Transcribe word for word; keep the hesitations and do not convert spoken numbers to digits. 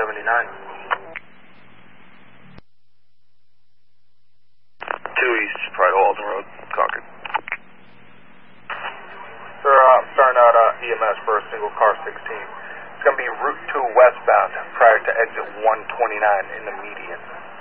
seventy-nine. two East, Pride Halton Road, Concord. Sir, uh, I'm starting out uh, E M S for a single car sixteen. It's going to be Route two westbound prior to exit one twenty-nine in the median.